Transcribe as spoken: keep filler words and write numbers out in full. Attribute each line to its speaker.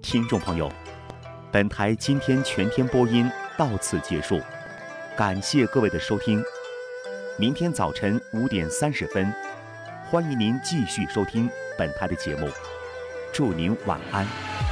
Speaker 1: 听众朋友，本台今天全天播音到此结束，感谢各位的收听。明天早晨五点三十分，欢迎您继续收听本台的节目。祝您晚安。